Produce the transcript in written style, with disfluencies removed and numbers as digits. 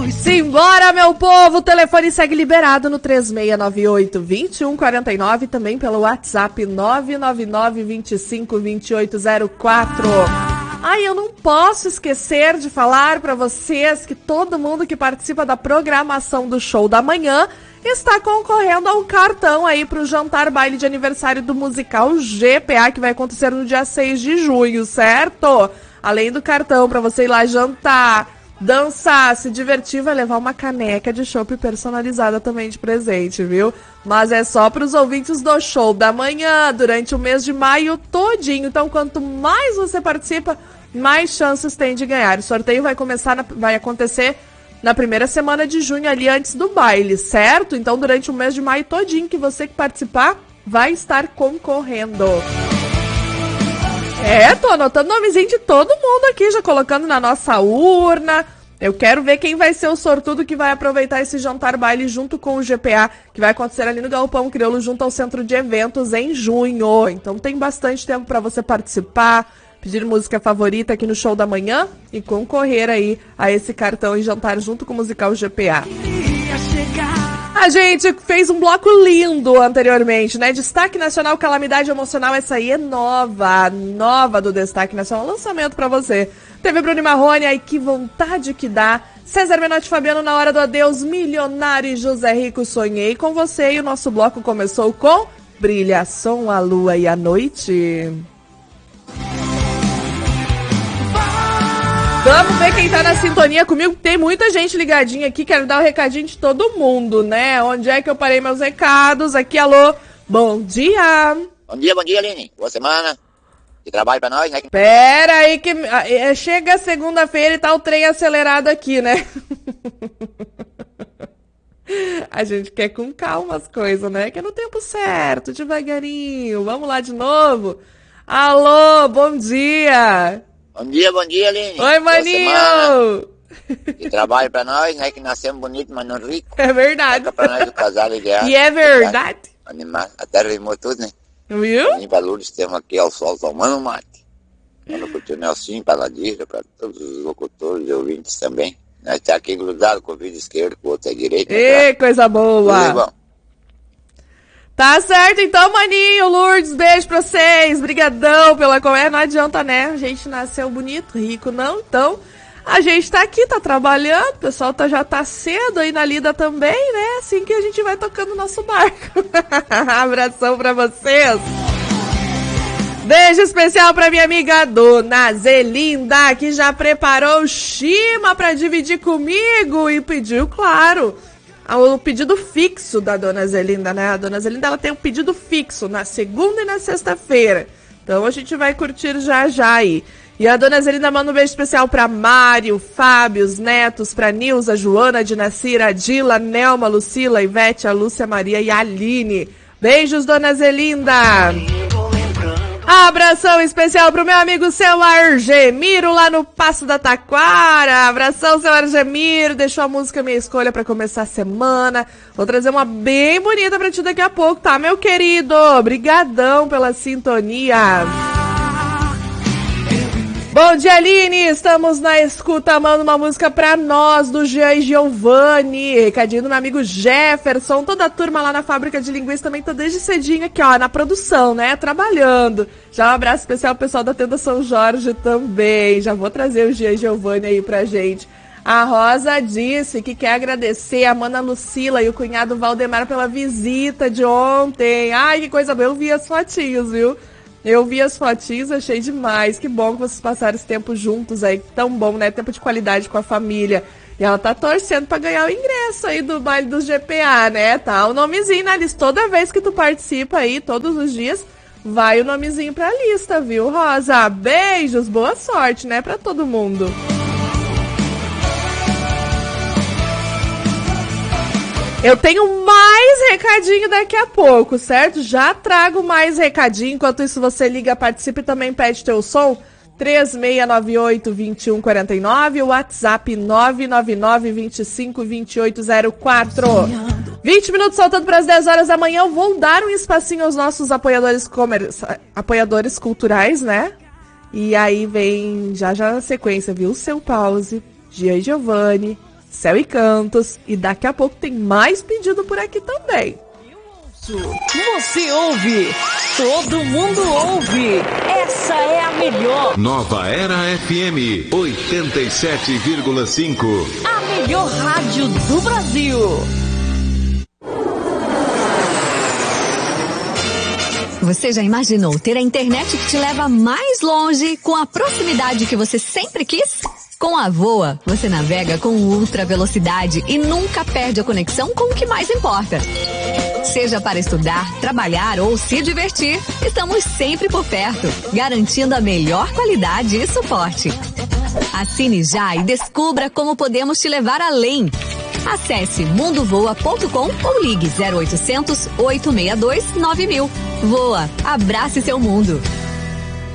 Simbora, meu povo! O telefone segue liberado no 3698-2149, também pelo WhatsApp 999-252804. Ai, eu não posso esquecer de falar para vocês que todo mundo que participa da programação do show da manhã está concorrendo a um cartão aí pro jantar baile de aniversário do musical GPA, que vai acontecer no dia 6 de junho, certo? Além do cartão para você ir lá jantar, dançar, se divertir, vai levar uma caneca de chopp personalizada também de presente, viu? Mas é só para os ouvintes do show da manhã, durante o mês de maio todinho. Então, quanto mais você participa, mais chances tem de ganhar. O sorteio vai acontecer na primeira semana de junho, ali antes do baile, certo? Então, durante o mês de maio todinho, que você que participar vai estar concorrendo. Tô anotando o nomezinho de todo mundo aqui, já colocando na nossa urna. Eu quero ver quem vai ser o sortudo que vai aproveitar esse jantar baile junto com o GPA, que vai acontecer ali no Galpão Crioulo, junto ao Centro de Eventos, em junho. Então tem bastante tempo para você participar, pedir música favorita aqui no show da manhã e concorrer aí a esse cartão e jantar junto com o musical GPA. A gente fez um bloco lindo anteriormente, né? Destaque Nacional, Calamidade Emocional, essa aí é nova do Destaque Nacional, lançamento pra você. Teve Bruno e Marrone, aí que vontade que dá. César Menotti e Fabiano, Na Hora do Adeus, Milionário e José Rico, Sonhei com Você. E o nosso bloco começou com Brilha Som, a Lua e a Noite. Vamos ver quem tá na sintonia comigo. Tem muita gente ligadinha aqui. Quero dar o recadinho de todo mundo, né? Onde é que eu parei meus recados? Aqui, alô. Bom dia. Bom dia, Aline. Boa semana. De trabalho pra nós, né? Pera aí que chega segunda-feira e tá o trem acelerado aqui, né? A gente quer com calma as coisas, né? Que é no tempo certo, devagarinho. Vamos lá de novo. Alô, bom dia. Bom dia, Aline. Oi, maninho. De trabalho pra nós, né? Que nascemos bonitos, mas não ricos. É verdade. Toca pra nós o casal ideal. E é verdade. Animar. A terra rimou tudo, né? Viu? Em Valores temos aqui ao sol tomando mate. Mano, pro tio Nelson, pra Ladisha, pra todos os locutores e ouvintes também. Nós estamos aqui grudados com o vídeo esquerdo, com o outro é direito. Ê, coisa boa. Tudo bom. Tá certo, então, maninho, Lourdes, beijo pra vocês. Brigadão pela conversa. Não adianta, né? A gente nasceu bonito, rico não. Então, a gente tá aqui, tá trabalhando. O pessoal já tá cedo aí na lida também, né? Assim que a gente vai tocando o nosso barco. Abração pra vocês. Beijo especial pra minha amiga Dona Zelinda, que já preparou o chima pra dividir comigo e pediu, claro, o pedido fixo da Dona Zelinda, né? A Dona Zelinda, ela tem um pedido fixo na segunda e na sexta-feira. Então a gente vai curtir já aí. E a Dona Zelinda manda um beijo especial pra Mário, Fábio, os netos, pra Nilza, Joana, Dinacira, Dila, Nelma, Lucila, Ivete, a Lúcia, Maria e a Aline. Beijos, Dona Zelinda. Abração especial pro meu amigo seu Argemiro lá no Passo da Taquara. Abração, seu Argemiro. Deixou a música minha escolha pra começar a semana. Vou trazer uma bem bonita pra ti daqui a pouco, tá, meu querido? Obrigadão pela sintonia. Bom dia, Aline. Estamos na escuta, manda uma música pra nós, do Jean e Giovanni. Recadinho do meu amigo Jefferson. Toda a turma lá na fábrica de linguiça também tá desde cedinho aqui, ó, na produção, né? Trabalhando. Já um abraço especial ao pessoal da Tenda São Jorge também. Já vou trazer o Jean e Giovanni aí pra gente. A Rosa disse que quer agradecer a mana Lucila e o cunhado Valdemar pela visita de ontem. Ai, que coisa boa. Eu vi as fotinhos, viu? Eu vi as fotinhos, achei demais. Que bom que vocês passaram esse tempo juntos aí. Tão bom, né? Tempo de qualidade com a família. E ela tá torcendo pra ganhar o ingresso aí do baile do GPA, né? Tá o nomezinho na lista. Toda vez que tu participa aí, todos os dias, vai o nomezinho pra lista, viu, Rosa? Beijos, boa sorte, né? Pra todo mundo. Eu tenho mais recadinho daqui a pouco, certo? Já trago mais recadinho. Enquanto isso, você liga, participa e também pede teu som. 3698-2149, o WhatsApp 999-252804. 20 minutos faltando para as 10 horas da manhã. Eu vou dar um espacinho aos nossos apoiadores culturais, né? E aí vem já na sequência, viu? Seu Pause, Gia e Giovanni, Céu e Cantos. E daqui a pouco tem mais pedido por aqui também. Você ouve, todo mundo ouve. Essa é a melhor. Nova Era FM 87,5. A melhor rádio do Brasil. Você já imaginou ter a internet que te leva mais longe com a proximidade que você sempre quis? Com a Voa, você navega com ultra velocidade e nunca perde a conexão com o que mais importa. Seja para estudar, trabalhar ou se divertir, estamos sempre por perto, garantindo a melhor qualidade e suporte. Assine já e descubra como podemos te levar além. Acesse mundovoa.com ou ligue 0800 862 9000. Voa, abrace seu mundo.